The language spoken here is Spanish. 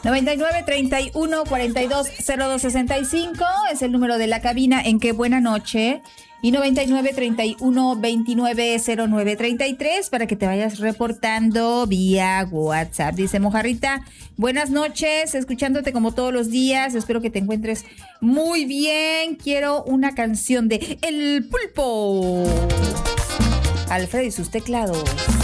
99 31 42 02 65 es el número de la cabina en Qué Buena Noche. Y 99 31 29 09 33 para que te vayas reportando vía WhatsApp. Dice Mojarrita, buenas noches, escuchándote como todos los días. Espero que te encuentres muy bien. Quiero una canción de El Pulpo. Alfredo y sus teclados.